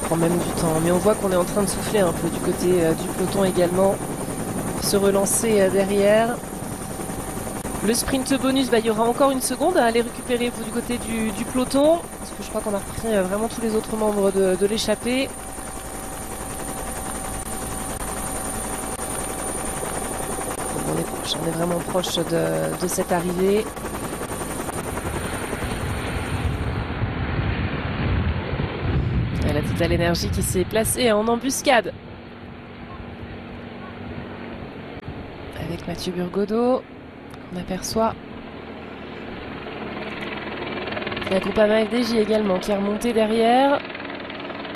prend même du temps. Mais on voit qu'on est en train de souffler un peu du côté du peloton également. Se relancer derrière. Le sprint bonus, il y aura encore une seconde à aller récupérer vous du côté du peloton. Parce que je crois qu'on a repris vraiment tous les autres membres de l'échappée. On est vraiment proche de cette arrivée. Et la Total Energy qui s'est placée en embuscade. Avec Mathieu Burgodeau, on aperçoit. La Groupama FDJ également qui est remontée derrière.